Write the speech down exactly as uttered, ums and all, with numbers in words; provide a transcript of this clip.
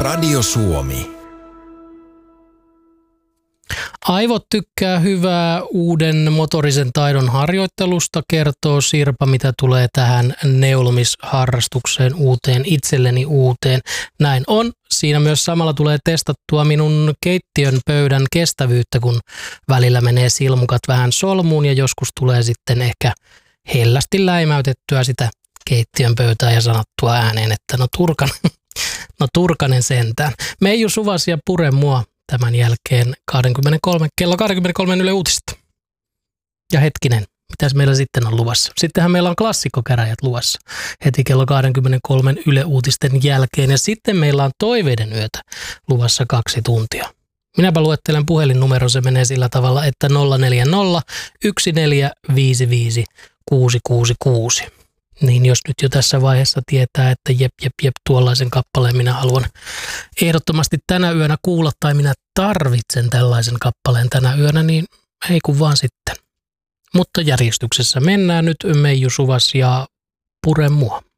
Radio Suomi. Aivot tykkää hyvää uuden motorisen taidon harjoittelusta, kertoo Sirpa, mitä tulee tähän neulomisharrastukseen uuteen, itselleni uuteen. Näin on. Siinä myös samalla tulee testattua minun keittiön pöydän kestävyyttä, kun välillä menee silmukat vähän solmuun ja joskus tulee sitten ehkä hellästi läimäytettyä sitä keittiön pöytää ja sanottua ääneen, että no turkanen, no turkanen sentään. Meiju Suvas ja pure mua tämän jälkeen kaksikymmentäkolme, kello kaksikymmentäkolme Yle Uutista. Ja hetkinen, mitäs meillä sitten on luvassa? Sittenhän meillä on klassikkokäräjät luvassa heti kello kaksikymmentäkolme Yle Uutisten jälkeen. Ja sitten meillä on toiveiden yötä luvassa kaksi tuntia. Minäpä luettelen puhelinnumero, se menee sillä tavalla, että nolla neljä nolla yksi neljä viisi viisi kuusi kuusi kuusi. Niin jos nyt jo tässä vaiheessa tietää, että jep, jep, jep, tuollaisen kappaleen minä haluan ehdottomasti tänä yönä kuulla tai minä tarvitsen tällaisen kappaleen tänä yönä, niin ei kun vaan sitten. Mutta järjestyksessä mennään nyt Meiju Suvas ja pure mua.